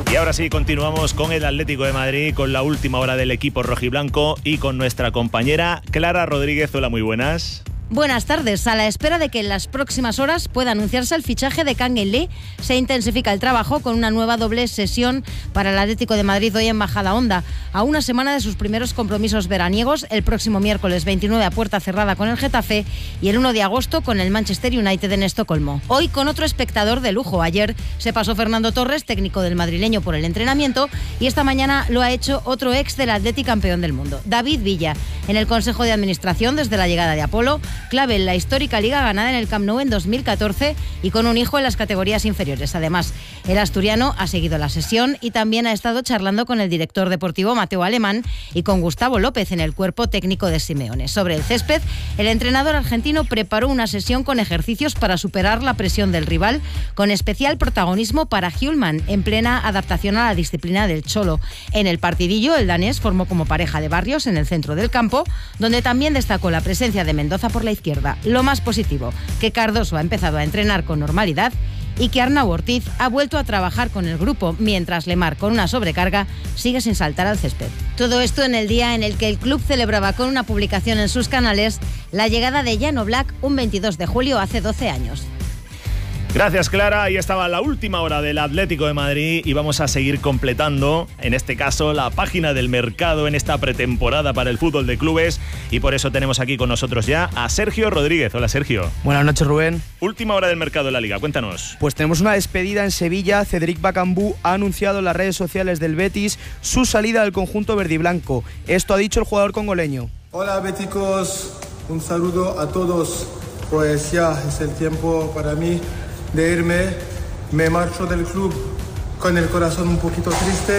Y ahora sí, continuamos con el Atlético de Madrid, con la última hora del equipo rojiblanco y con nuestra compañera Clara Rodríguez. Hola, muy buenas. Buenas tardes. A la espera de que en las próximas horas pueda anunciarse el fichaje de Kang In-lee, se intensifica el trabajo con una nueva doble sesión para el Atlético de Madrid hoy en Majadahonda, a una semana de sus primeros compromisos veraniegos, el próximo miércoles 29 a puerta cerrada con el Getafe y el 1 de agosto con el Manchester United en Estocolmo. Hoy con otro espectador de lujo. Ayer se pasó Fernando Torres, técnico del madrileño, por el entrenamiento, y esta mañana lo ha hecho otro ex del Atleti campeón del mundo, David Villa, en el Consejo de Administración desde la llegada de Apolo, clave en la histórica liga ganada en el Camp Nou en 2014 y con un hijo en las categorías inferiores. Además, el asturiano ha seguido la sesión y también ha estado charlando con el director deportivo Mateo Alemán y con Gustavo López en el cuerpo técnico de Simeone. Sobre el césped, el entrenador argentino preparó una sesión con ejercicios para superar la presión del rival, con especial protagonismo para Hjulmand, en plena adaptación a la disciplina del cholo. En el partidillo, el danés formó como pareja de Barrios en el centro del campo, donde también destacó la presencia de Mendoza por la izquierda. Lo más positivo, que Cardoso ha empezado a entrenar con normalidad y que Arnau Ortiz ha vuelto a trabajar con el grupo, mientras Lemar, con una sobrecarga, sigue sin saltar al césped. Todo esto en el día en el que el club celebraba con una publicación en sus canales la llegada de Jan Oblak un 22 de julio hace 12 años. Gracias, Clara. Ahí estaba la última hora del Atlético de Madrid y vamos a seguir completando, en este caso, la página del mercado en esta pretemporada para el fútbol de clubes, y por eso tenemos aquí con nosotros ya a Sergio Rodríguez. Hola, Sergio. Buenas noches, Rubén. Última hora del mercado de la Liga, cuéntanos. Pues tenemos una despedida en Sevilla. Cédric Bakambu ha anunciado en las redes sociales del Betis su salida del conjunto verdiblanco. Esto ha dicho el jugador congoleño. Hola, béticos. Un saludo a todos. Pues ya es el tiempo para mí de irme. Me marcho del club con el corazón un poquito triste,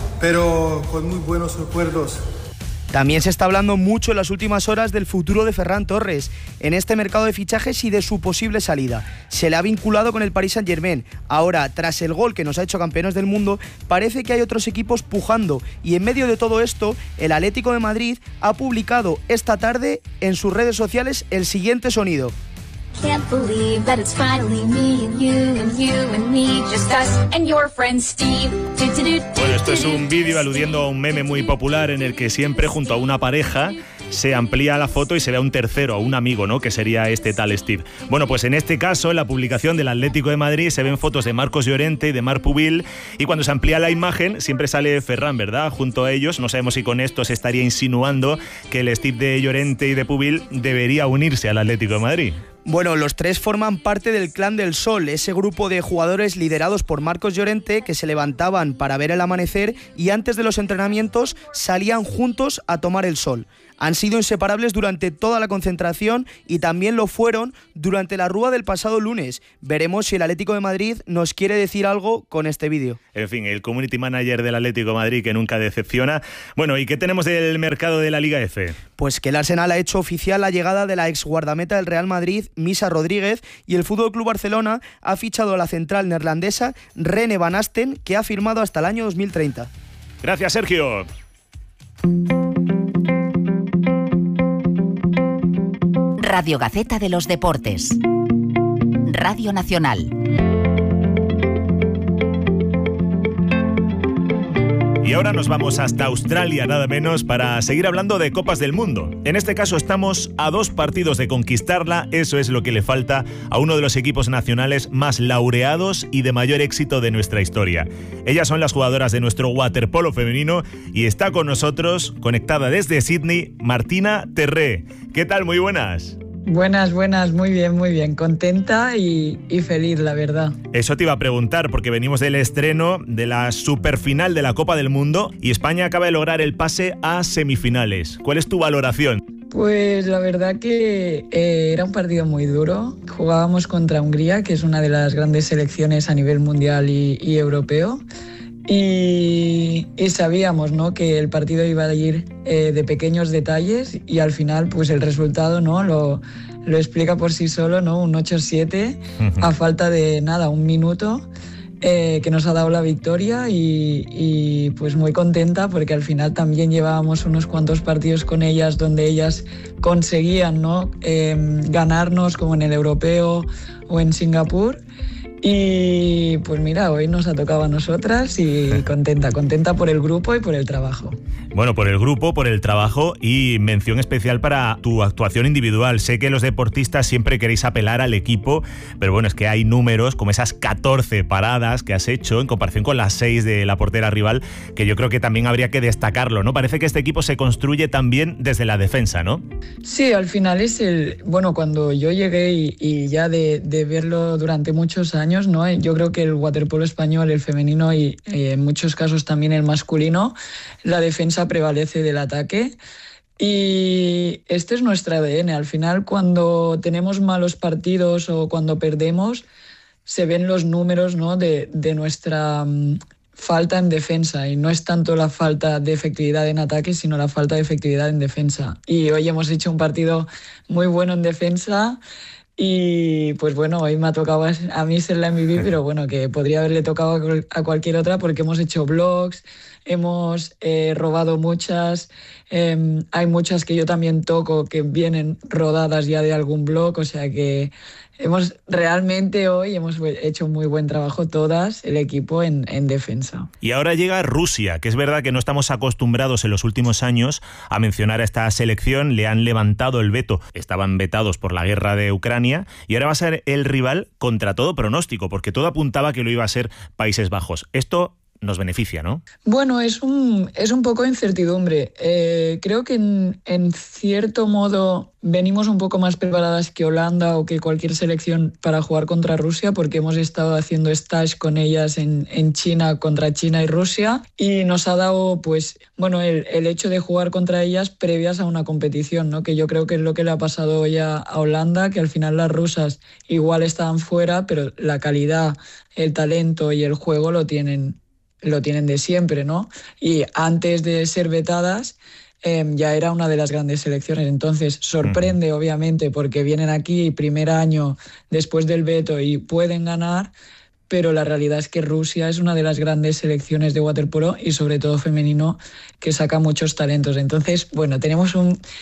pero con muy buenos recuerdos. También se está hablando mucho en las últimas horas del futuro de Ferran Torres en este mercado de fichajes y de su posible salida. Se le ha vinculado con el Paris Saint-Germain. Ahora, tras el gol que nos ha hecho campeones del mundo, parece que hay otros equipos pujando, y en medio de todo esto, el Atlético de Madrid ha publicado esta tarde en sus redes sociales el siguiente sonido. Can't believe that it's finally me and you and me, just us and your friend Steve. Bueno, esto es un vídeo aludiendo a un meme muy popular en el que siempre junto a una pareja se amplía la foto y se ve a un tercero, a un amigo, ¿no?, que sería este tal Steve. Bueno, pues en este caso, en la publicación del Atlético de Madrid, se ven fotos de Marcos Llorente y de Marc Pubil, y cuando se amplía la imagen siempre sale Ferran, ¿verdad?, junto a ellos. No sabemos si con esto se estaría insinuando que el Steve de Llorente y de Pubil debería unirse al Atlético de Madrid. Bueno, los tres forman parte del Clan del Sol, ese grupo de jugadores liderados por Marcos Llorente que se levantaban para ver el amanecer y antes de los entrenamientos salían juntos a tomar el sol. Han sido inseparables durante toda la concentración y también lo fueron durante la Rúa del pasado lunes. Veremos si el Atlético de Madrid nos quiere decir algo con este vídeo. En fin, el community manager del Atlético de Madrid que nunca decepciona. Bueno, ¿y qué tenemos del mercado de la Liga F? Pues que el Arsenal ha hecho oficial la llegada de la ex guardameta del Real Madrid, Misa Rodríguez, y el FC Barcelona ha fichado a la central neerlandesa Rene Van Asten, que ha firmado hasta el año 2030. Gracias, Sergio. Radio Gaceta de los Deportes. Radio Nacional. Y ahora nos vamos hasta Australia, nada menos, para seguir hablando de Copas del Mundo. En este caso estamos a 2 partidos de conquistarla. Eso es lo que le falta a uno de los equipos nacionales más laureados y de mayor éxito de nuestra historia. Ellas son las jugadoras de nuestro waterpolo femenino y está con nosotros, conectada desde Sydney, Martina Terré. ¿Qué tal? Muy buenas. Buenas, muy bien, contenta y feliz, la verdad. Eso te iba a preguntar, porque venimos del estreno de la superfinal de la Copa del Mundo y España acaba de lograr el pase a semifinales. ¿Cuál es tu valoración? Pues la verdad que era un partido muy duro. Jugábamos contra Hungría, que es una de las grandes selecciones a nivel mundial y europeo. Y sabíamos, ¿no?, que el partido iba a ir de pequeños detalles y al final pues el resultado, ¿no?, lo explica por sí solo, ¿no? Un 8-7 a falta de nada, un minuto, que nos ha dado la victoria y pues muy contenta porque al final también llevábamos unos cuantos partidos con ellas donde ellas conseguían, ¿no?, ganarnos, como en el europeo o en Singapur. Y pues mira, hoy nos ha tocado a nosotras y contenta por el grupo y por el trabajo. Bueno, por el grupo, por el trabajo y mención especial para tu actuación individual. Sé que los deportistas siempre queréis apelar al equipo, pero bueno, es que hay números como esas 14 paradas que has hecho en comparación con las 6 de la portera rival, que yo creo que también habría que destacarlo, ¿no? Parece que este equipo se construye también desde la defensa, ¿no? Sí, al final es bueno, cuando yo llegué y ya de verlo durante muchos años, ¿no? Yo creo que el waterpolo español, el femenino y en muchos casos también el masculino, la defensa prevalece del ataque. Y este es nuestro ADN. Al final, cuando tenemos malos partidos o cuando perdemos, se ven los números, ¿no? de nuestra falta en defensa. Y no es tanto la falta de efectividad en ataque, sino la falta de efectividad en defensa. Y hoy hemos hecho un partido muy bueno en defensa. Y pues bueno, hoy me ha tocado a mí ser la MVP, pero bueno, que podría haberle tocado a cualquier otra porque hemos hecho blocks, hemos robado muchas, hay muchas que yo también toco que vienen rodadas ya de algún block, o sea que realmente hoy hemos hecho muy buen trabajo todas, el equipo en defensa. Y ahora llega Rusia, que es verdad que no estamos acostumbrados en los últimos años a mencionar a esta selección, le han levantado el veto, estaban vetados por la guerra de Ucrania y ahora va a ser el rival contra todo pronóstico, porque todo apuntaba que lo iba a ser Países Bajos. Esto nos beneficia, ¿no? Bueno, es un poco incertidumbre. Creo que en cierto modo venimos un poco más preparadas que Holanda o que cualquier selección para jugar contra Rusia, porque hemos estado haciendo stage con ellas en China, contra China y Rusia, y nos ha dado, pues, bueno, el hecho de jugar contra ellas previas a una competición, ¿no? Que yo creo que es lo que le ha pasado hoy a Holanda, que al final las rusas igual estaban fuera, pero la calidad, el talento y el juego lo tienen de siempre, ¿no? Y antes de ser vetadas ya era una de las grandes selecciones. Entonces sorprende, obviamente, porque vienen aquí primer año después del veto y pueden ganar, pero la realidad es que Rusia es una de las grandes selecciones de waterpolo y sobre todo femenino que saca muchos talentos. Entonces, bueno, tenemos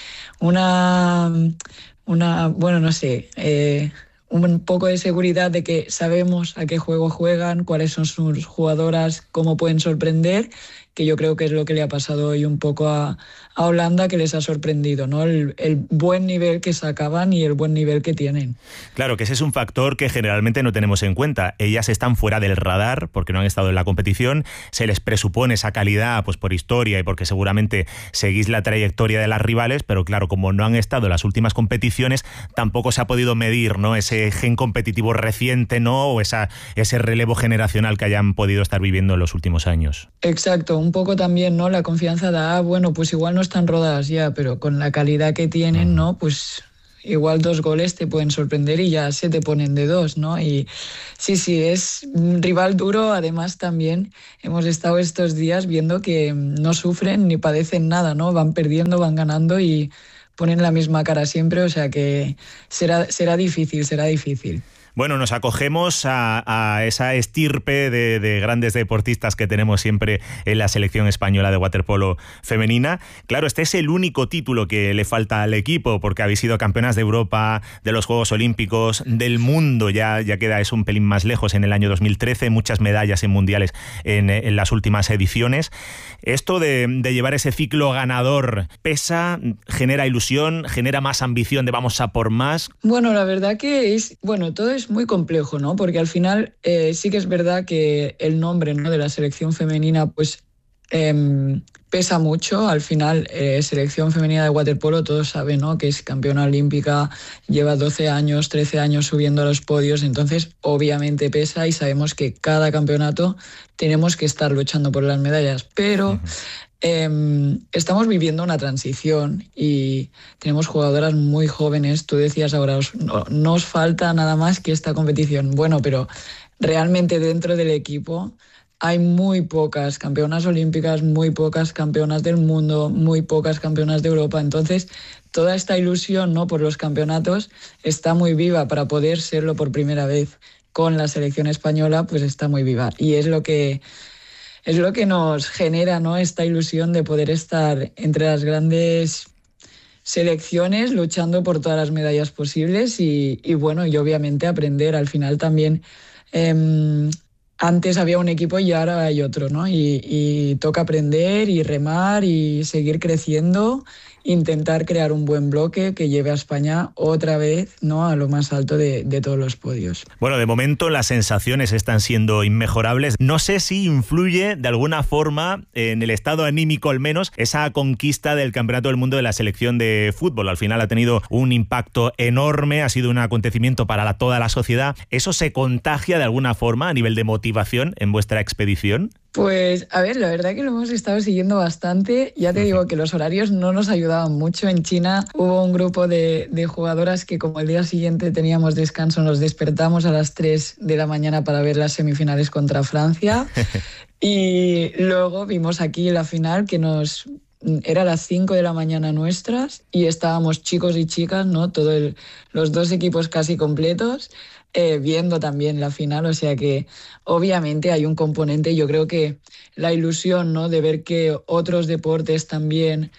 un poco de seguridad de que sabemos a qué juego juegan, cuáles son sus jugadoras, cómo pueden sorprender, que yo creo que es lo que le ha pasado hoy un poco a Holanda, que les ha sorprendido, ¿no? El buen nivel que sacaban y el buen nivel que tienen. Claro, que ese es un factor que generalmente no tenemos en cuenta. Ellas están fuera del radar porque no han estado en la competición, se les presupone esa calidad pues por historia y porque seguramente seguís la trayectoria de las rivales, pero claro, como no han estado en las últimas competiciones, tampoco se ha podido medir, ¿no? Ese gen competitivo reciente, ¿no? O ese relevo generacional que hayan podido estar viviendo en los últimos años. Exacto, un poco también, ¿no? La confianza de, bueno, pues igual no están rodadas ya, pero con la calidad que tienen, ¿no? Pues igual 2 goles te pueden sorprender y ya se te ponen de 2, ¿no? Y sí, es un rival duro. Además también hemos estado estos días viendo que no sufren ni padecen nada, ¿no? Van perdiendo, van ganando y ponen la misma cara siempre, o sea que será difícil. Bueno, nos acogemos a esa estirpe de grandes deportistas que tenemos siempre en la selección española de waterpolo femenina. Claro, este es el único título que le falta al equipo, porque habéis sido campeonas de Europa, de los Juegos Olímpicos, del mundo, ya queda eso un pelín más lejos en el año 2013, muchas medallas en mundiales en las últimas ediciones. Esto de llevar ese ciclo ganador pesa, genera ilusión, genera más ambición de vamos a por más. Bueno, la verdad que todo es muy complejo, ¿no? Porque al final sí que es verdad que el nombre, ¿no?, de la selección femenina pues pesa mucho. Al final, selección femenina de waterpolo, todos saben, ¿no?, que es campeona olímpica, lleva 12 años, 13 años subiendo a los podios, entonces obviamente pesa y sabemos que cada campeonato tenemos que estar luchando por las medallas, pero estamos viviendo una transición y tenemos jugadoras muy jóvenes. Tú decías ahora, no os falta nada más que esta competición. Bueno, pero realmente dentro del equipo hay muy pocas campeonas olímpicas, muy pocas campeonas del mundo, muy pocas campeonas de Europa. Entonces, toda esta ilusión, ¿no?, por los campeonatos está muy viva. Para poder serlo por primera vez con la selección española, pues está muy viva. Y es lo que nos genera, ¿no?, esta ilusión de poder estar entre las grandes selecciones luchando por todas las medallas posibles y bueno, y obviamente aprender. Al final también Antes había un equipo y ahora hay otro, ¿no? Y toca aprender y remar y seguir creciendo, intentar crear un buen bloque que lleve a España otra vez, ¿no?, a lo más alto de todos los podios. Bueno, de momento las sensaciones están siendo inmejorables. No sé si influye de alguna forma en el estado anímico, al menos, esa conquista del Campeonato del Mundo de la selección de fútbol. Al final ha tenido un impacto enorme, ha sido un acontecimiento para toda la sociedad. ¿Eso se contagia de alguna forma a nivel de motivación en vuestra expedición? Pues, a ver, la verdad que lo hemos estado siguiendo bastante. Ya te digo que los horarios no nos ayudaban mucho. En China hubo un grupo de jugadoras que, como el día siguiente teníamos descanso, nos despertamos a las 3 de la mañana para ver las semifinales contra Francia. Y luego vimos aquí la final, que era a las 5 de la mañana nuestras, y estábamos chicos y chicas, ¿no? Los dos equipos casi completos, viendo también la final. O sea que obviamente hay un componente, yo creo que la ilusión, ¿no?, de ver que otros deportes también,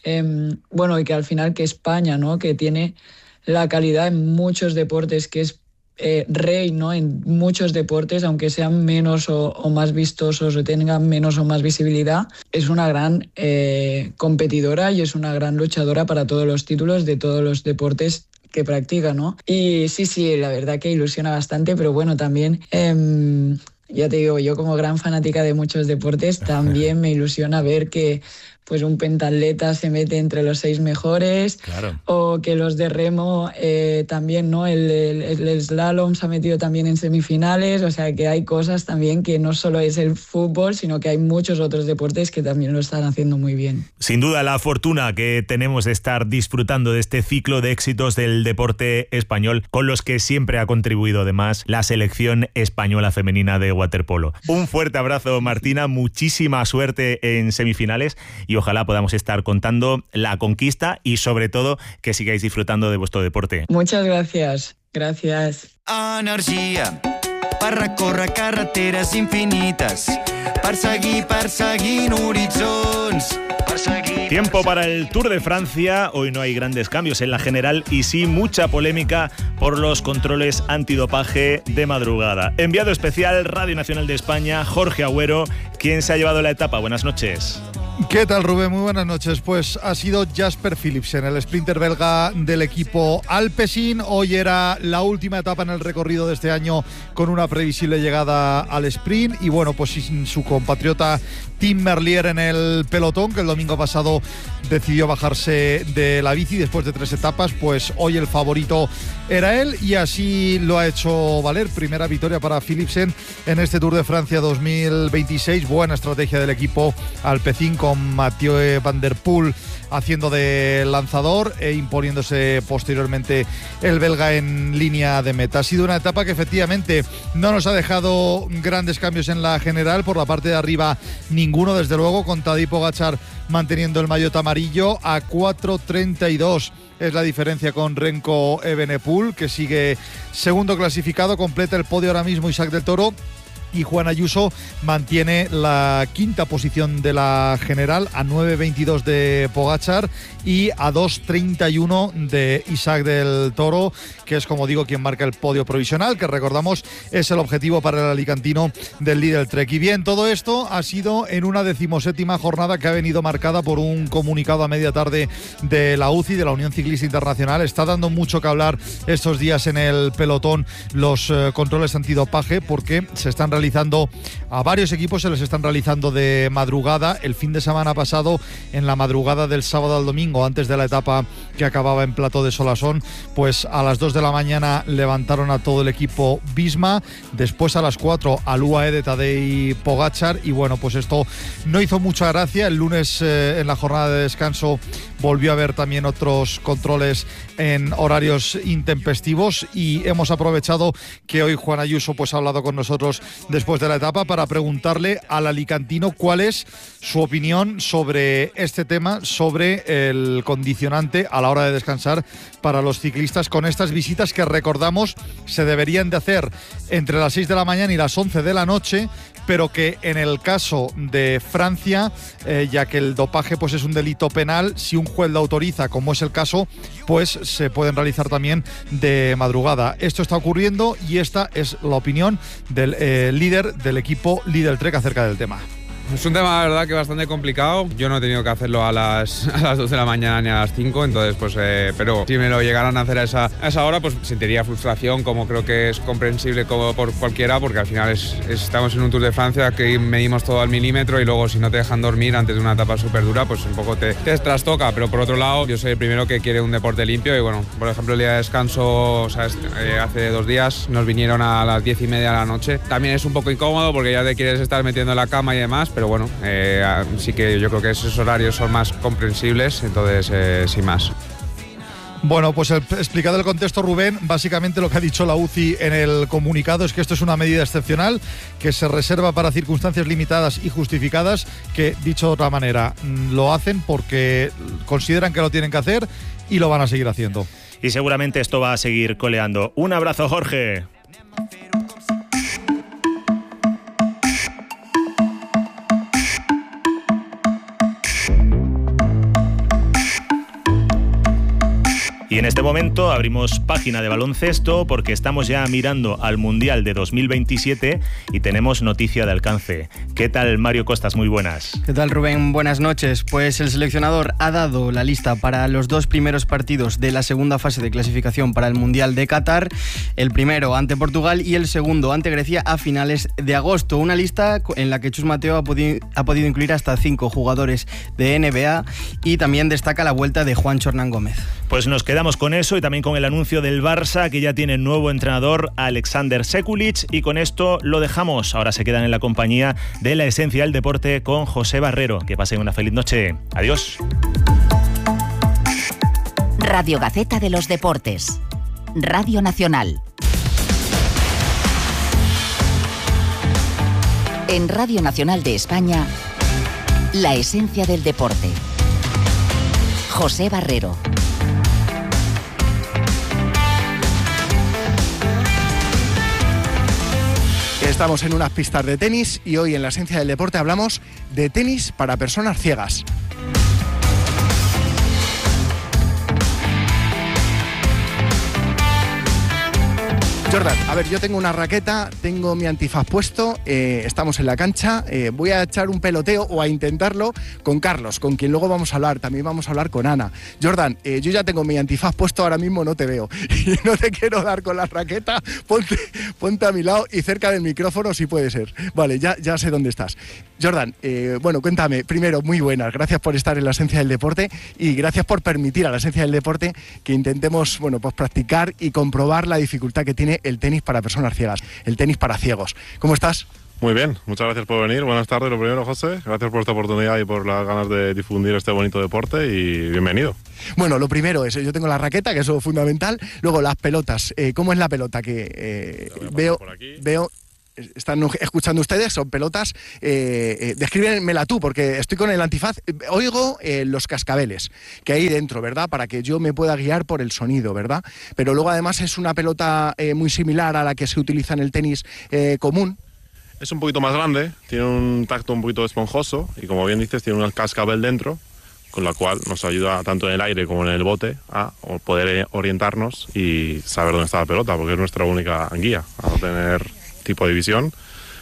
y que al final que España, ¿no?, que tiene la calidad en muchos deportes, que es rey, ¿no?, en muchos deportes, aunque sean menos o más vistosos o tengan menos o más visibilidad, es una gran competidora y es una gran luchadora para todos los títulos de todos los deportes que practica, ¿no? Y sí, la verdad que ilusiona bastante, pero bueno, también, ya te digo, yo como gran fanática de muchos deportes, también me ilusiona ver que pues un pentatleta se mete entre los 6 mejores, claro, o que los de remo también, ¿no? El slalom se ha metido también en semifinales. O sea que hay cosas también que no solo es el fútbol, sino que hay muchos otros deportes que también lo están haciendo muy bien. Sin duda, la fortuna que tenemos de estar disfrutando de este ciclo de éxitos del deporte español, con los que siempre ha contribuido además la selección española femenina de waterpolo. Un fuerte abrazo, Martina, muchísima suerte en semifinales y ojalá podamos estar contando la conquista y sobre todo que sigáis disfrutando de vuestro deporte. Muchas gracias. Gracias. Energia per recórrer carreteres infinites, perseguint horitzons. Tiempo para el Tour de Francia. Hoy no hay grandes cambios en la general y sí mucha polémica por los controles antidopaje de madrugada. Enviado especial Radio Nacional de España, Jorge Agüero, ¿quién se ha llevado la etapa? Buenas noches. ¿Qué tal, Rubén? Muy buenas noches. Pues ha sido Jasper Philipsen, el sprinter belga del equipo Alpecin. Hoy era la última etapa en el recorrido de este año con una previsible llegada al sprint. Y bueno, pues sin su compatriota Tim Merlier en el pelotón, que el domingo pasado decidió bajarse de la bici después de 3 etapas, pues hoy el favorito era él y así lo ha hecho valer. Primera victoria para Philipsen en este Tour de Francia 2026. Buena estrategia del equipo Alpecin con Mathieu Van Der Poel haciendo de lanzador e imponiéndose posteriormente el belga en línea de meta. Ha sido una etapa que efectivamente no nos ha dejado grandes cambios en la general. Por la parte de arriba ninguno, desde luego, con Tadej Pogačar manteniendo el maillot amarillo a 4:32. Es la diferencia con Remco Evenepoel, que sigue segundo clasificado. Completa el podio ahora mismo Isaac del Toro. Y Juan Ayuso mantiene la quinta posición de la general a 9:22 de Pogačar y a 2:31 de Isaac del Toro, que es, como digo, quien marca el podio provisional, que recordamos es el objetivo para el alicantino del Lidl Trek. Y bien, todo esto ha sido en una 17ª jornada que ha venido marcada por un comunicado a media tarde de la UCI, de la Unión Ciclista Internacional. Está dando mucho que hablar estos días en el pelotón los controles antidopaje, porque se están realizando a varios equipos, se les están realizando de madrugada. El fin de semana pasado, en la madrugada del sábado al domingo, antes de la etapa que acababa en Plató de Solasson, pues a las 2 de la mañana levantaron a todo el equipo Visma, después a las 4 al UAE de Tadej Pogačar, y bueno, pues esto no hizo mucha gracia. El lunes en la jornada de descanso volvió a haber también otros controles en horarios intempestivos y hemos aprovechado que hoy Juan Ayuso pues ha hablado con nosotros después de la etapa para preguntarle al alicantino cuál es su opinión sobre este tema, sobre el condicionante a la hora de descansar para los ciclistas con estas visitas que, recordamos, se deberían de hacer entre las 6 de la mañana y las 11 de la noche, pero que en el caso de Francia, ya que el dopaje pues es un delito penal, si un juez lo autoriza, como es el caso, pues se pueden realizar también de madrugada. Esto está ocurriendo y esta es la opinión del líder del equipo Lidl Trek acerca del tema. Es un tema, la verdad, que bastante complicado. Yo no he tenido que hacerlo a las 2 de la mañana ni a las 5, entonces, pues, pero si me lo llegaran a hacer a esa hora, pues sentiría frustración, como creo que es comprensible como por cualquiera, porque al final estamos en un Tour de Francia que medimos todo al milímetro y luego si no te dejan dormir antes de una etapa súper dura, pues un poco te trastoca. Pero por otro lado, yo soy el primero que quiere un deporte limpio y bueno, por ejemplo, el día de descanso, o sea, hace 2 días nos vinieron a las 10:30 de la noche. También es un poco incómodo porque ya te quieres estar metiendo en la cama y demás, pero bueno, sí que yo creo que esos horarios son más comprensibles, entonces sin más. Bueno, pues explicado el contexto, Rubén, básicamente lo que ha dicho la UCI en el comunicado es que esto es una medida excepcional que se reserva para circunstancias limitadas y justificadas, que, dicho de otra manera, lo hacen porque consideran que lo tienen que hacer y lo van a seguir haciendo. Y seguramente esto va a seguir coleando. Un abrazo, Jorge. Y en este momento abrimos página de baloncesto porque estamos ya mirando al Mundial de 2027 y tenemos noticia de alcance. ¿Qué tal, Mario Costas? Muy buenas. ¿Qué tal, Rubén? Buenas noches. Pues el seleccionador ha dado la lista para los 2 primeros partidos de la segunda fase de clasificación para el Mundial de Qatar. El primero ante Portugal y el segundo ante Grecia a finales de agosto. Una lista en la que Chus Mateo ha podido incluir hasta 5 jugadores de NBA y también destaca la vuelta de Juancho Hernán Gómez. Pues nos quedamos con eso y también con el anuncio del Barça, que ya tiene nuevo entrenador, Alexander Sekulic, y con esto lo dejamos. Ahora se quedan en la compañía de La Esencia del Deporte con José Barrero. Que pasen una feliz noche. Adiós. Radio Gaceta de los Deportes. Radio Nacional. En Radio Nacional de España, La Esencia del Deporte. José Barrero. Estamos en unas pistas de tenis y hoy en La Esencia del Deporte hablamos de tenis para personas ciegas. Jordan, a ver, yo tengo una raqueta, tengo mi antifaz puesto, estamos en la cancha, voy a echar un peloteo o a intentarlo con Carlos, con quien luego vamos a hablar, también vamos a hablar con Ana. Jordan, yo ya tengo mi antifaz puesto, ahora mismo no te veo y no te quiero dar con la raqueta, ponte a mi lado y cerca del micrófono si puede ser. Vale, ya sé dónde estás. Jordan, bueno, cuéntame, primero, muy buenas, gracias por estar en La Esencia del Deporte y gracias por permitir a La Esencia del Deporte que intentemos, bueno, pues practicar y comprobar la dificultad que tiene el tenis para personas ciegas, el tenis para ciegos. ¿Cómo estás? Muy bien, muchas gracias por venir. Buenas tardes, lo primero, José. Gracias por esta oportunidad y por las ganas de difundir este bonito deporte y bienvenido. Bueno, lo primero es, yo tengo la raqueta, que eso es fundamental. Luego las pelotas. ¿Cómo es la pelota? Que veo... Están escuchando ustedes, son pelotas. Descríbemela tú, porque estoy con el antifaz. Oigo los cascabeles que hay dentro, ¿verdad? Para que yo me pueda guiar por el sonido, ¿verdad? Pero luego además es una pelota muy similar a la que se utiliza en el tenis común. Es un poquito más grande, tiene un tacto un poquito esponjoso y, como bien dices, tiene un cascabel dentro, con la cual nos ayuda tanto en el aire como en el bote a poder orientarnos y saber dónde está la pelota, porque es nuestra única guía, a no tener tipo de visión.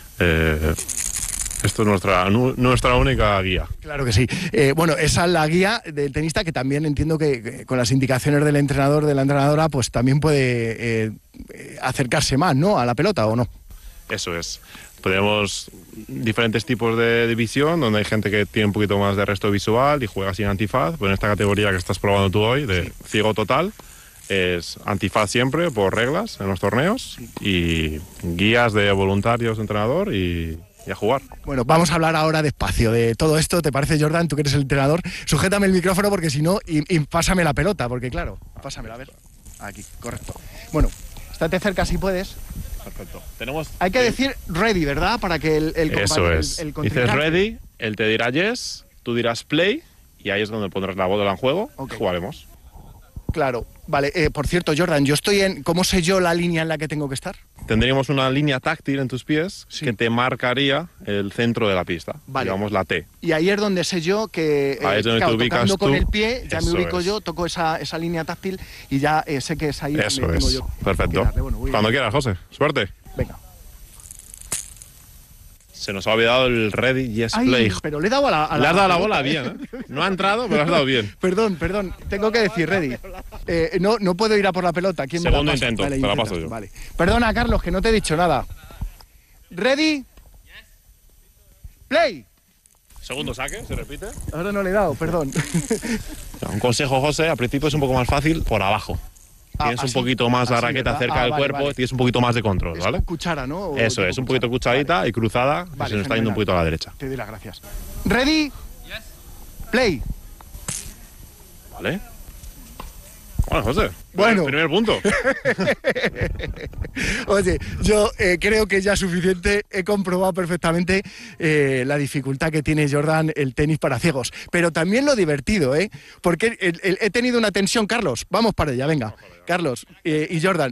Esto es nuestra única guía. Claro que sí. Bueno, esa es la guía del tenista, que también entiendo que con las indicaciones del entrenador, de la entrenadora, pues también puede acercarse más, ¿no?, a la pelota, ¿o no? Eso es. Tenemos diferentes tipos de visión, donde hay gente que tiene un poquito más de resto visual y juega sin antifaz. Pero en esta categoría que estás probando tú hoy, de ciego total, es antifaz siempre por reglas en los torneos y guías de voluntarios de entrenador y a jugar. Bueno, vamos a hablar ahora despacio de todo esto, ¿te parece, Jordan? Tú que eres el entrenador, sujétame el micrófono porque si no, y pásame la pelota, porque claro, pásamela, a ver. Aquí, correcto. Bueno, estate cerca si puedes. Perfecto. Hay que decir ready, ¿verdad? Para que el Eso es. el Dices ready, él te dirá yes, tú dirás play y ahí es donde pondrás la bola en juego y jugaremos. Claro. Vale, por cierto, Jordan, yo estoy en... ¿Cómo sé yo la línea en la que tengo que estar? Tendríamos una línea táctil en tus pies que te marcaría el centro de la pista, digamos la T. Y ahí es donde sé yo que, ahí es donde claro, te ubicas tocando con tú. el pie, ya me ubico es. yo, toco esa línea táctil y ya sé que es ahí Eso donde tengo es. yo. Perfecto. Cuando quieras, José. Suerte. Venga. Se nos ha olvidado el ready, yes, Ay, play. pero le he dado a la... Le has dado la pelota, bola bien, ¿eh? No ha entrado, pero has dado bien. Perdón, tengo que decir ready. No puedo ir a por la pelota. ¿Quién me la Segundo pasa? intento, Vale, te la intentas paso yo. tú, vale. Perdona, Carlos, que no te he dicho nada. Ready. Play. Segundo saque, se repite. Ahora no le he dado, perdón. Un consejo, José, al principio es un poco más fácil por abajo. Tienes un poquito más la raqueta ¿verdad? cerca del cuerpo, tienes un poquito más de control, ¿vale? Cuchara, ¿no? Eso es, un poquito cucharadita y cruzada, que se nos está yendo un poquito a la derecha. Te doy las gracias. Ready. Play. ¿Vale? Bueno, José. Bueno. Primer punto. Oye, yo creo que ya es suficiente. He comprobado perfectamente la dificultad que tiene Jordan el tenis para ciegos. Pero también lo divertido, ¿eh? Porque he tenido una tensión. Carlos, vamos para allá, venga. Carlos y Jordan.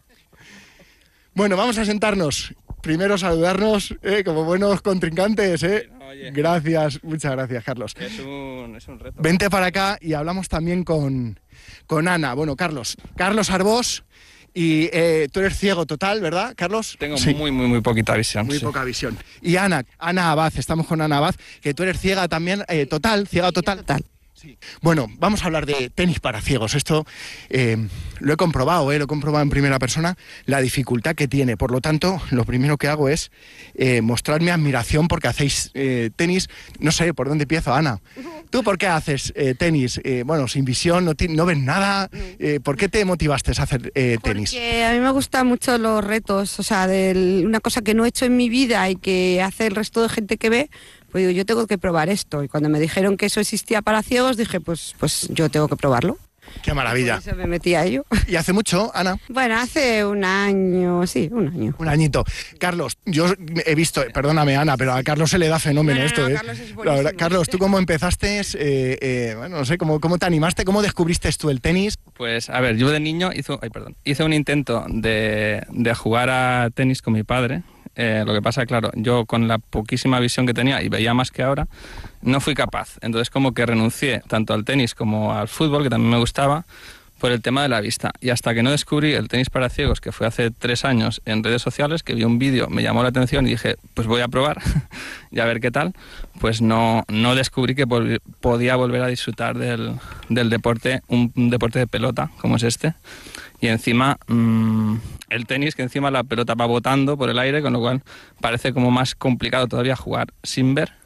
Bueno, vamos a sentarnos. Primero saludarnos como buenos contrincantes, ¿eh? Gracias, muchas gracias, Carlos. Es un reto. Vente para acá y hablamos también con Ana. Bueno, Carlos Arbós, y tú eres ciego total, ¿verdad, Carlos? Tengo muy poquita visión. Muy poca visión. Y Ana Abad, estamos con Ana Abad, que tú eres ciega también, ciega total. Sí. Bueno, vamos a hablar de tenis para ciegos. Esto lo he comprobado en primera persona, la dificultad que tiene. Por lo tanto, lo primero que hago es mostrar mi admiración porque hacéis tenis. No sé, ¿por dónde empiezo, Ana? ¿Tú por qué haces tenis? Bueno, sin visión, no ves nada. ¿Por qué te motivaste a hacer tenis? Porque a mí me gustan mucho los retos. O sea, una cosa que no he hecho en mi vida y que hace el resto de gente que ve. Pues digo, yo tengo que probar esto. Y cuando me dijeron que eso existía para ciegos, dije, pues yo tengo que probarlo. ¡Qué maravilla! Por eso me metí a ello. ¿Y hace mucho, Ana? Bueno, hace un año, sí, un año. Un añito. Carlos, yo he visto, perdóname, Ana, pero a Carlos se le da fenómeno esto. Carlos es buenísimo. Carlos, ¿tú cómo empezaste? Bueno, no sé, ¿cómo te animaste? ¿Cómo descubriste tú el tenis? Pues, a ver, yo de niño hice un intento de jugar a tenis con mi padre. Lo que pasa, claro, yo con la poquísima visión que tenía y veía más que ahora, no fui capaz. Entonces como que renuncié tanto al tenis como al fútbol, que también me gustaba, por el tema de la vista. Y hasta que no descubrí el tenis para ciegos, que fue hace 3 años en redes sociales, que vi un vídeo, me llamó la atención y dije, pues voy a probar y a ver qué tal, pues no descubrí que podía volver a disfrutar del deporte, un deporte de pelota como es este. Y encima el tenis, que encima la pelota va botando por el aire, con lo cual parece como más complicado todavía jugar sin ver.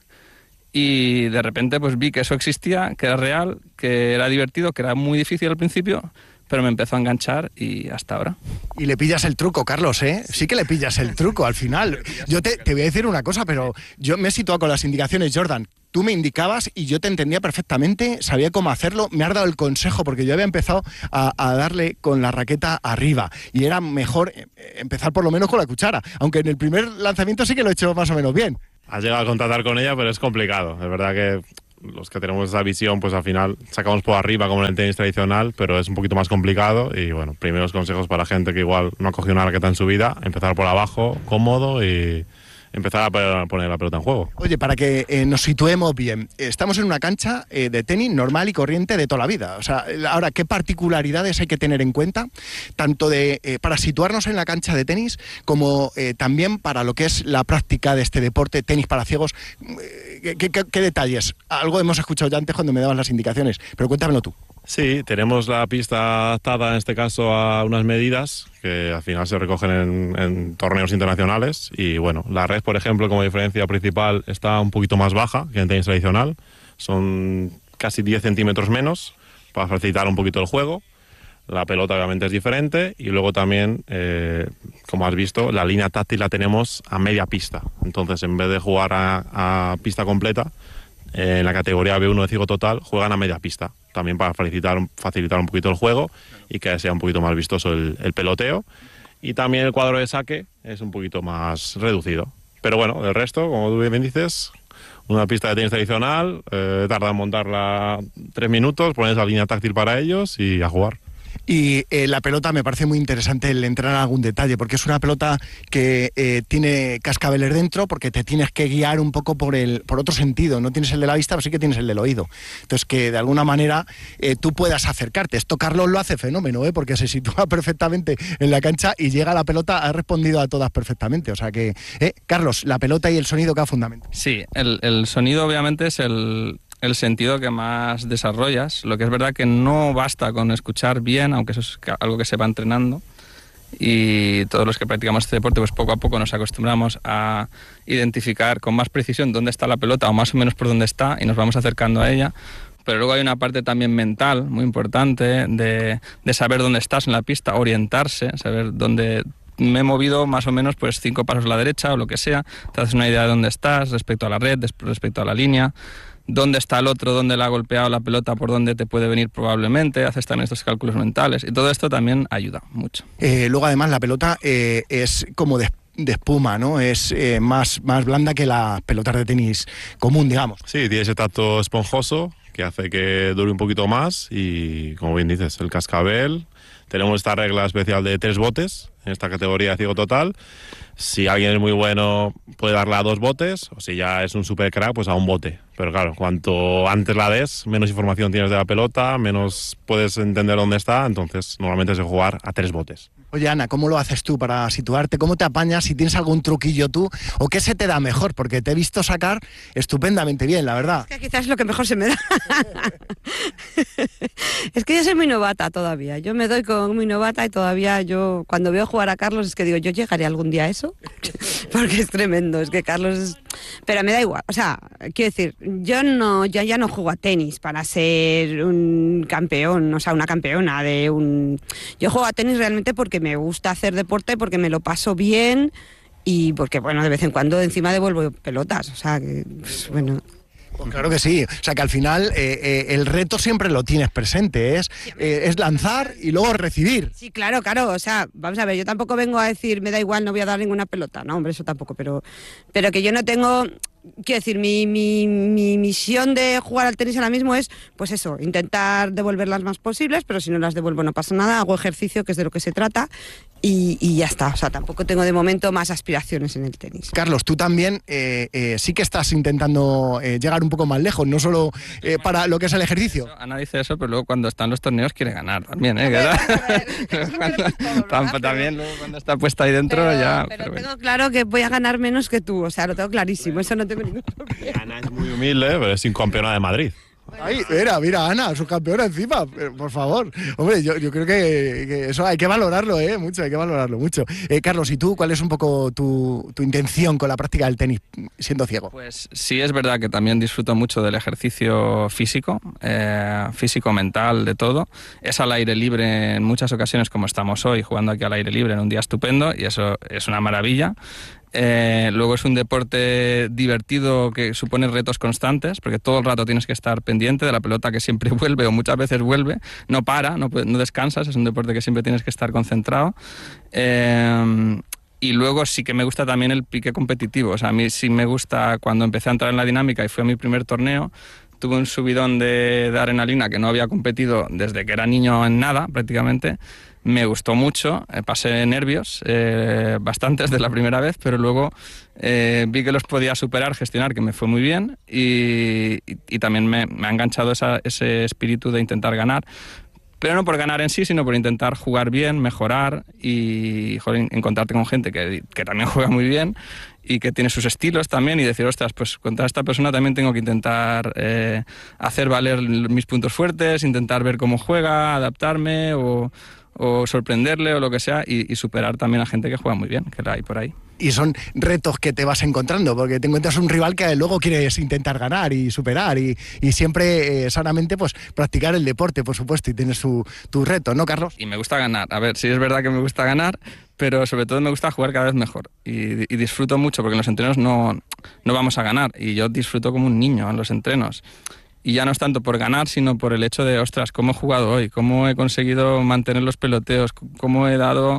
Y de repente pues vi que eso existía, que era real, que era divertido, que era muy difícil al principio, pero me empezó a enganchar y hasta ahora. Y le pillas el truco, Carlos, ¿eh? Sí que le pillas el truco al final. Yo te voy a decir una cosa, pero yo me he situado con las indicaciones, Jordan. Tú me indicabas y yo te entendía perfectamente, sabía cómo hacerlo, me has dado el consejo porque yo había empezado a darle con la raqueta arriba y era mejor empezar por lo menos con la cuchara, aunque en el primer lanzamiento sí que lo he hecho más o menos bien. Has llegado a contactar con ella, pero es complicado. Es verdad que los que tenemos esa visión, pues al final sacamos por arriba como en el tenis tradicional, pero es un poquito más complicado y bueno, primeros consejos para gente que igual no ha cogido una raqueta en su vida, empezar por abajo, cómodo y empezar a poner la pelota en juego. Oye, para que nos situemos bien, estamos en una cancha de tenis normal y corriente de toda la vida. O sea, ahora, ¿qué particularidades hay que tener en cuenta? Tanto para situarnos en la cancha de tenis como también para lo que es la práctica de este deporte, tenis para ciegos. ¿Qué detalles? Algo hemos escuchado ya antes cuando me dabas las indicaciones, pero cuéntamelo tú. Sí, tenemos la pista adaptada en este caso a unas medidas que al final se recogen en torneos internacionales y bueno, la red, por ejemplo, como diferencia principal está un poquito más baja que en tenis tradicional, son casi 10 centímetros menos para facilitar un poquito el juego. La pelota obviamente es diferente y luego también, como has visto, la línea táctil la tenemos a media pista, entonces en vez de jugar a pista completa, en la categoría B1 de ciego total juegan a media pista, también para facilitar un poquito el juego y que sea un poquito más vistoso el peloteo. y también el cuadro de saque es un poquito más reducido. Pero bueno, el resto, como tú bien dices, una pista de tenis tradicional, tarda en montarla 3 minutos, pones la línea táctil para ellos y a jugar. Y la pelota me parece muy interesante el entrar en algún detalle, porque es una pelota que tiene cascabeles dentro, porque te tienes que guiar un poco por otro sentido. No tienes el de la vista, pero sí que tienes el del oído. Entonces, que de alguna manera tú puedas acercarte. Esto Carlos lo hace fenómeno, porque se sitúa perfectamente en la cancha y llega a la pelota, ha respondido a todas perfectamente. O sea que, Carlos, la pelota y el sonido cada fundamento. Sí, el sonido obviamente es el sentido que más desarrollas. Lo que es verdad que no basta con escuchar bien, aunque eso es algo que se va entrenando, y todos los que practicamos este deporte pues poco a poco nos acostumbramos a identificar con más precisión dónde está la pelota o más o menos por dónde está y nos vamos acercando a ella. Pero luego hay una parte también mental muy importante de saber dónde estás en la pista, orientarse, saber dónde me he movido más o menos pues 5 pasos a la derecha o lo que sea, te haces una idea de dónde estás respecto a la red, respecto a la línea, dónde está el otro, dónde le ha golpeado la pelota, por dónde te puede venir probablemente, haces también estos cálculos mentales y todo esto también ayuda mucho. Luego además la pelota es como de espuma, ¿no? Es más blanda que las pelotas de tenis común, digamos. Sí, tiene ese tacto esponjoso que hace que dure un poquito más y, como bien dices, el cascabel. Tenemos esta regla especial de 3 botes en esta categoría de ciego total. Si alguien es muy bueno puede darle a 2 botes, o si ya es un super crack, pues a 1 bote. Pero claro, cuanto antes la des, menos información tienes de la pelota, menos puedes entender dónde está, entonces normalmente es de jugar a 3 botes. Oye, Ana, ¿cómo lo haces tú para situarte? ¿Cómo te apañas? Si tienes algún truquillo tú, ¿o qué se te da mejor? Porque te he visto sacar estupendamente bien, la verdad. Es que quizás es lo que mejor se me da. Es que yo soy muy novata todavía. Yo me doy como muy novata y todavía yo, cuando veo jugar a Carlos, es que digo, ¿yo llegaré algún día a eso? Porque es tremendo, es que Carlos es... Pero me da igual, o sea, quiero decir, yo ya no juego a tenis para ser un campeón, o sea, una campeona de un... Yo juego a tenis realmente porque me gusta hacer deporte, porque me lo paso bien y porque, bueno, de vez en cuando encima devuelvo pelotas, o sea, que, pues, bueno... Pues claro que sí, o sea que al final el reto siempre lo tienes presente, es lanzar y luego recibir. Sí, claro, o sea, vamos a ver, yo tampoco vengo a decir, me da igual, no voy a dar ninguna pelota, no, hombre, eso tampoco, pero que yo no tengo... Quiero decir, mi misión de jugar al tenis ahora mismo es, pues eso, intentar devolver las más posibles, pero si no las devuelvo no pasa nada, hago ejercicio, que es de lo que se trata, y ya está. O sea, tampoco tengo de momento más aspiraciones en el tenis. Carlos, tú también sí que estás intentando llegar un poco más lejos, no solo para lo que es el ejercicio. Ana dice eso, pero luego cuando están los torneos quiere ganar también, también luego cuando está puesta ahí dentro ya... Pero tengo claro que voy a ganar menos que tú, o sea, lo tengo clarísimo, eso no tengo ningún problema. Ana es muy humilde, pero es campeona de Madrid. Ay, mira, Ana, subcampeona encima, por favor. Hombre, yo creo que eso hay que valorarlo, mucho, hay que valorarlo mucho. Carlos, ¿y tú cuál es un poco tu intención con la práctica del tenis siendo ciego? Pues sí, es verdad que también disfruto mucho del ejercicio físico, mental, de todo. Es al aire libre en muchas ocasiones, como estamos hoy, jugando aquí al aire libre en un día estupendo, y eso es una maravilla. Luego es un deporte divertido que supone retos constantes, porque todo el rato tienes que estar pendiente de la pelota que siempre vuelve o muchas veces vuelve, no para, no descansas, es un deporte que siempre tienes que estar concentrado. Y luego sí que me gusta también el pique competitivo, o sea, a mí sí me gusta cuando empecé a entrar en la dinámica y fue mi primer torneo. Tuve un subidón de adrenalina que no había competido desde que era niño en nada prácticamente. Me gustó mucho, pasé nervios bastantes de la primera vez, pero luego vi que los podía superar, gestionar, que me fue muy bien, y también me ha enganchado ese espíritu de intentar ganar. Pero no por ganar en sí, sino por intentar jugar bien, mejorar y encontrarte con gente que también juega muy bien y que tiene sus estilos también, y decir, ostras, pues contra esta persona también tengo que intentar hacer valer mis puntos fuertes, intentar ver cómo juega, adaptarme o sorprenderle o lo que sea, y superar también a gente que juega muy bien, que la hay por ahí. Y son retos que te vas encontrando, porque te encuentras un rival que luego quieres intentar ganar y superar, y siempre sanamente pues practicar el deporte, por supuesto, y tienes tu reto, ¿no, Carlos? Y me gusta ganar, a ver, sí es verdad que me gusta ganar, pero sobre todo me gusta jugar cada vez mejor, y disfruto mucho, porque en los entrenos no vamos a ganar, y yo disfruto como un niño en los entrenos. Y ya no es tanto por ganar, sino por el hecho de, ostras, cómo he jugado hoy, cómo he conseguido mantener los peloteos, cómo he dado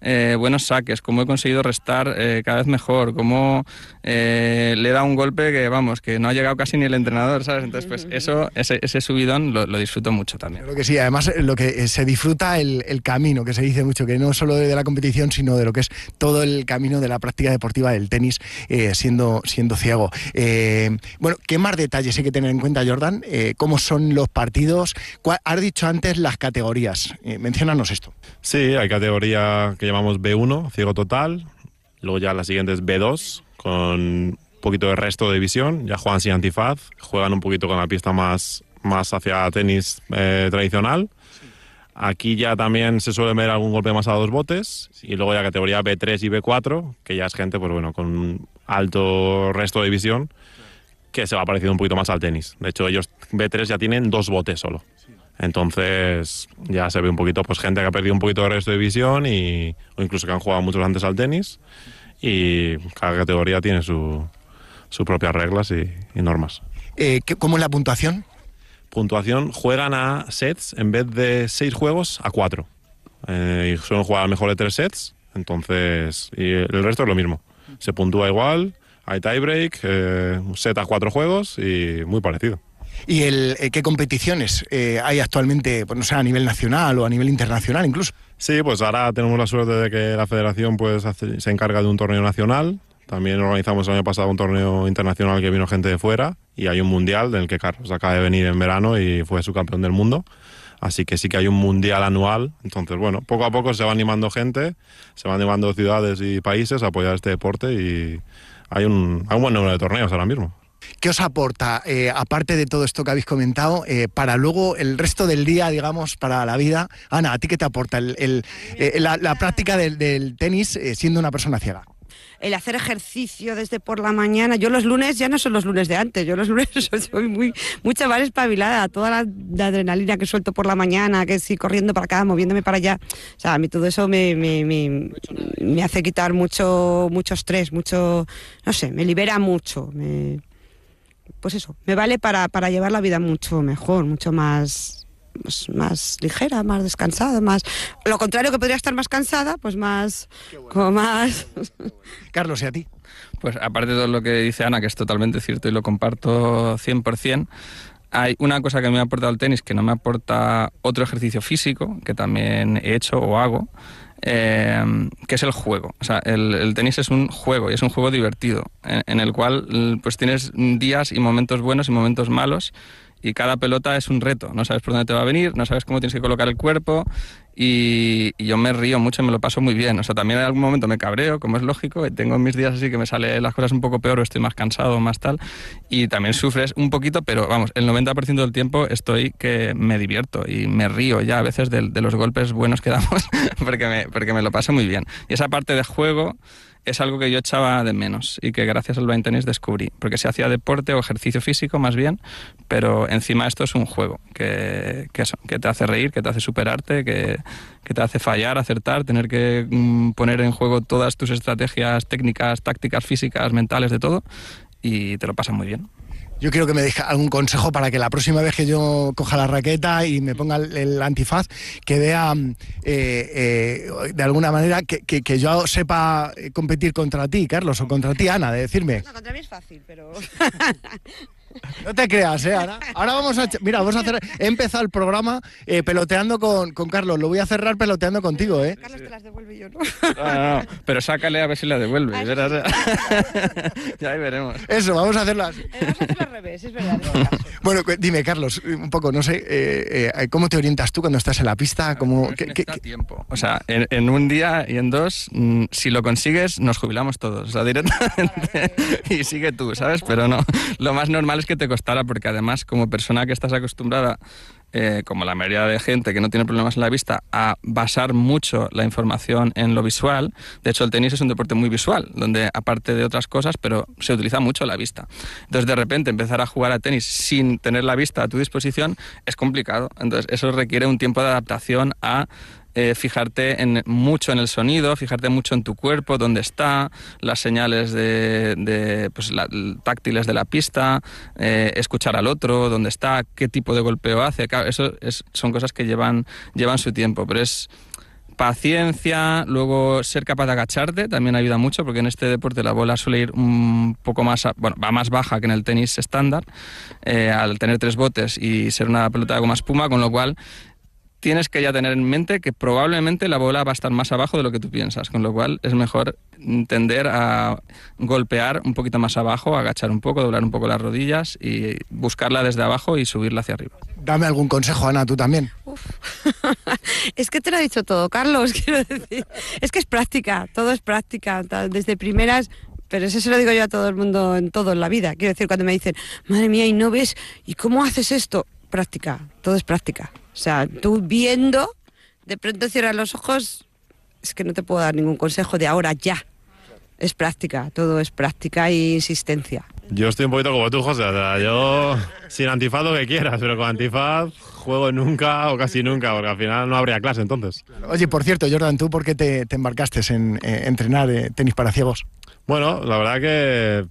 buenos saques, cómo he conseguido restar cada vez mejor, cómo le he dado un golpe que, vamos, que no ha llegado casi ni el entrenador, ¿sabes? Entonces, pues ese subidón lo disfruto mucho también. Creo que sí, además lo que se disfruta el camino, que se dice mucho, que no solo de la competición, sino de lo que es todo el camino de la práctica deportiva del tenis, siendo ciego. Bueno, ¿qué más detalles hay que tener en cuenta, Jordan? ¿Cómo son los partidos? Has dicho antes las categorías. Menciónanos esto. Sí, hay categoría que llamamos B1, ciego total. Luego ya la siguiente es B2, con un poquito de resto de visión. Ya juegan sin antifaz, juegan un poquito con la pista más hacia tenis tradicional. Aquí ya también se suele ver algún golpe más a 2 botes. Y luego ya categoría B3 y B4, que ya es gente pues bueno, con un alto resto de visión, que se va pareciendo un poquito más al tenis. De hecho, ellos B3 ya tienen 2 botes solo. Entonces ya se ve un poquito, pues gente que ha perdido un poquito de resto de visión o incluso que han jugado muchos antes al tenis, y cada categoría tiene sus propias reglas y normas. ¿Cómo es la puntuación? Puntuación, juegan a sets en vez de 6 juegos a 4. Y suelen jugar mejor de 3 sets, entonces y el resto es lo mismo. Se puntúa igual, hay tiebreak, un set a 4 juegos y muy parecido. ¿Y qué competiciones hay actualmente, pues no sé, a nivel nacional o a nivel internacional incluso? Sí, pues ahora tenemos la suerte de que la federación pues se encarga de un torneo nacional. También organizamos el año pasado un torneo internacional que vino gente de fuera, y hay un mundial del que Carlos acaba de venir en verano y fue subcampeón del mundo. Así que sí que hay un mundial anual. Entonces, bueno, poco a poco se va animando gente, se van animando ciudades y países a apoyar este deporte, y hay un buen número de torneos ahora mismo. ¿Qué os aporta, aparte de todo esto que habéis comentado, para luego el resto del día, digamos, para la vida? Ana, ¿a ti qué te aporta la práctica del tenis siendo una persona ciega? El hacer ejercicio desde por la mañana. Yo los lunes ya no son los lunes de antes, yo los lunes soy mucho más espabilada. Toda la adrenalina que suelto por la mañana, que sí, corriendo para acá, moviéndome para allá. O sea, a mí todo eso me hace quitar mucho estrés, mucho, no sé, me libera mucho. Pues eso, me vale para llevar la vida mucho mejor, mucho más ligera, más descansada, más... Lo contrario, que podría estar más cansada, pues más... Bueno. Como más... Carlos, ¿y a ti? Pues aparte de todo lo que dice Ana, que es totalmente cierto y lo comparto 100%, hay una cosa que me ha aportado el tenis que no me aporta otro ejercicio físico, que también he hecho o hago, que es el juego. O sea, el tenis es un juego, y es un juego divertido, en el cual pues tienes días y momentos buenos y momentos malos, y cada pelota es un reto. No sabes por dónde te va a venir, no sabes cómo tienes que colocar el cuerpo, y yo me río mucho y me lo paso muy bien. O sea, también en algún momento me cabreo, como es lógico, y tengo mis días así que me salen las cosas un poco peor, o estoy más cansado o más tal, y también sufres un poquito, pero vamos, el 90% del tiempo estoy que me divierto y me río ya a veces de los golpes buenos que damos porque me lo paso muy bien. Y esa parte de juego es algo que yo echaba de menos y que gracias al blind tennis descubrí, porque se hacía deporte o ejercicio físico más bien, pero encima esto es un juego que te hace reír, que te hace superarte, que te hace fallar, acertar, tener que poner en juego todas tus estrategias técnicas, tácticas, físicas, mentales, de todo, y te lo pasas muy bien. Yo quiero que me deje algún consejo para que la próxima vez que yo coja la raqueta y me ponga el antifaz, que vea de alguna manera que yo sepa competir contra ti, Carlos, o contra ti, Ana, de decirme. No, contra mí es fácil, pero... No te creas, Ana. Ahora vamos a hacer... He empezado el programa peloteando con Carlos. Lo voy a cerrar peloteando contigo, ¿eh? Carlos, te las devuelve yo, ¿no? No, pero sácale a ver si la devuelve. Ya ahí veremos. Eso, vamos a hacerlo así. Vamos a hacerlo al revés, es verdad. Bueno, dime, Carlos, un poco, no sé, ¿cómo te orientas tú cuando estás en la pista? Necesita tiempo. O sea, en un día y en 2, si lo consigues, nos jubilamos todos. O sea, directamente. Y sigue tú, ¿sabes? Pero no, lo más normal es que te costara, porque además, como persona que estás acostumbrada, como la mayoría de gente que no tiene problemas en la vista, a basar mucho la información en lo visual. De hecho, el tenis es un deporte muy visual, donde aparte de otras cosas, pero se utiliza mucho la vista. Entonces, de repente, empezar a jugar a tenis sin tener la vista a tu disposición es complicado. Entonces, eso requiere un tiempo de adaptación a fijarte mucho en el sonido, fijarte mucho en tu cuerpo, dónde está, las señales táctiles de la pista, escuchar al otro, dónde está, qué tipo de golpeo hace. Claro, eso son cosas que llevan su tiempo, pero paciencia, luego ser capaz de agacharte también ayuda mucho, porque en este deporte la bola suele ir un poco más, va más baja que en el tenis estándar, al tener 3 botes y ser una pelota de goma espuma, con lo cual tienes que ya tener en mente que probablemente la bola va a estar más abajo de lo que tú piensas, con lo cual es mejor tender a golpear un poquito más abajo, agachar un poco, doblar un poco las rodillas y buscarla desde abajo y subirla hacia arriba. Dame algún consejo, Ana, tú también. Es que te lo ha dicho todo, Carlos, quiero decir. Es que es práctica, todo es práctica, desde primeras. Pero eso se lo digo yo a todo el mundo en todo en la vida. Quiero decir, cuando me dicen, madre mía, ¿y no ves? ¿Y cómo haces esto? Práctica, todo es práctica. O sea, tú viendo, de pronto cierras los ojos, es que no te puedo dar ningún consejo de ahora ya. Es práctica, todo es práctica e insistencia. Yo estoy un poquito como tú, José. O sea, yo sin antifaz lo que quieras, pero con antifaz juego nunca o casi nunca, porque al final no habría clase entonces. Oye, por cierto, Jordan, ¿tú por qué te embarcaste en entrenar tenis para ciegos? Bueno, la verdad que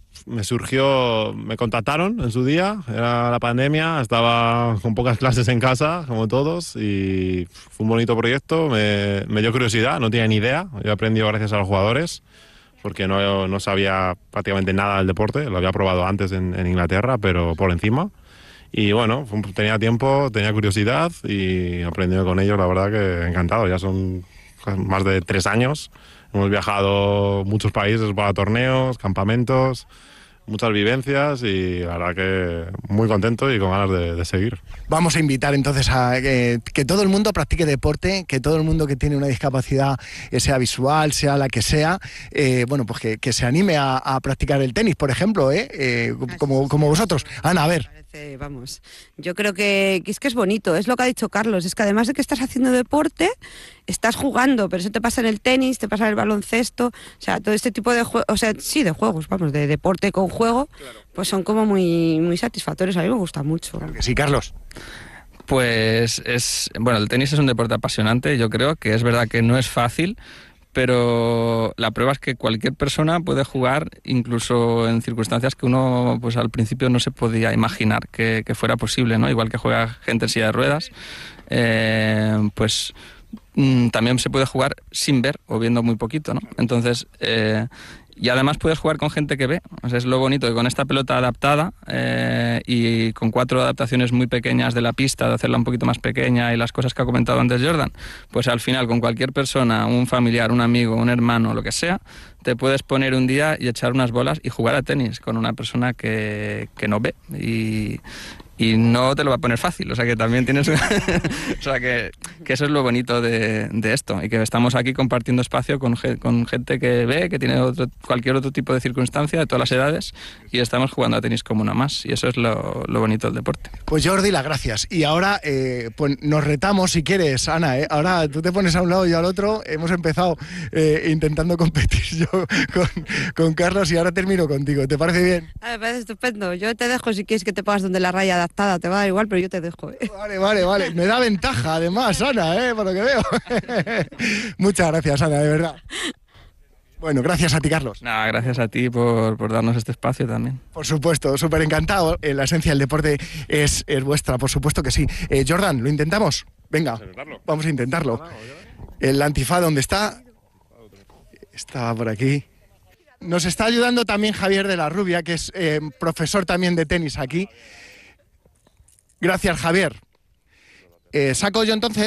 me contactaron en su día, era la pandemia, estaba con pocas clases en casa, como todos, y fue un bonito proyecto, me dio curiosidad, no tenía ni idea, yo he aprendido gracias a los jugadores, porque no sabía prácticamente nada del deporte, lo había probado antes en Inglaterra, pero por encima. Y bueno, tenía tiempo, tenía curiosidad y aprendí con ellos, la verdad que encantado, ya son más de 3 años. Hemos viajado muchos países para torneos, campamentos, muchas vivencias y la verdad que muy contento y con ganas de seguir. Vamos a invitar entonces a que todo el mundo practique deporte, que todo el mundo que tiene una discapacidad, sea visual, sea la que sea, bueno, pues que se anime a practicar el tenis, por ejemplo, como vosotros. Ana, a ver. Vamos, yo creo que es bonito, es lo que ha dicho Carlos, es que además de que estás haciendo deporte, estás jugando, pero eso te pasa en el tenis, te pasa en el baloncesto, o sea, todo este tipo de juegos, o sea, sí, de juegos, vamos, de deporte con juego, pues son como muy, muy satisfactorios, a mí me gusta mucho. Claro que sí, Carlos. Pues bueno, el tenis es un deporte apasionante, yo creo que es verdad que no es fácil, pero la prueba es que cualquier persona puede jugar incluso en circunstancias que uno pues al principio no se podía imaginar que fuera posible, ¿no? Igual que juega gente en silla de ruedas, pues también se puede jugar sin ver o viendo muy poquito, ¿no? Entonces, y además puedes jugar con gente que ve. O sea, es lo bonito que con esta pelota adaptada y con 4 adaptaciones muy pequeñas de la pista, de hacerla un poquito más pequeña y las cosas que ha comentado antes Jordan, pues al final con cualquier persona, un familiar, un amigo, un hermano, lo que sea, te puedes poner un día y echar unas bolas y jugar a tenis con una persona que no ve y no te lo va a poner fácil, o sea que también tienes o sea que eso es lo bonito de esto y que estamos aquí compartiendo espacio con gente que ve, que tiene cualquier otro tipo de circunstancia de todas las edades y estamos jugando a tenis como una más y eso es lo bonito del deporte. Pues Jordi, las gracias y ahora pues nos retamos si quieres, Ana, ahora tú te pones a un lado y al otro, hemos empezado intentando competir yo con Carlos y ahora termino contigo, ¿te parece bien? Me parece estupendo, yo te dejo si quieres que te pongas donde la raya adaptada, te va a dar igual, pero yo te dejo. Vale, me da ventaja además, Ana, por lo que veo. Muchas gracias, Ana, de verdad. Bueno, gracias a ti, Carlos. Nada, gracias a ti por darnos este espacio también. Por supuesto, súper encantado. La esencia del deporte es vuestra, por supuesto que sí. Jordan, ¿lo intentamos? Venga, vamos a intentarlo. El antifaz, ¿dónde está? Estaba por aquí. Nos está ayudando también Javier de la Rubia, que es profesor también de tenis aquí. Gracias, Javier. ¿Saco yo entonces?